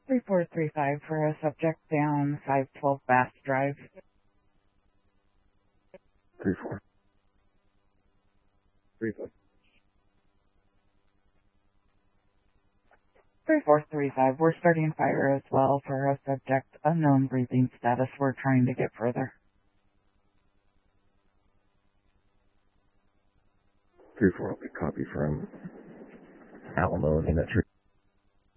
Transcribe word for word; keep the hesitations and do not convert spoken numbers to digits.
three four three five for a subject down five twelve Bass Drive. three four. three four. three four three five, we're starting fire as well for a subject unknown breathing status. We're trying to get further. three four, I'll be copy from Alamo in that tree.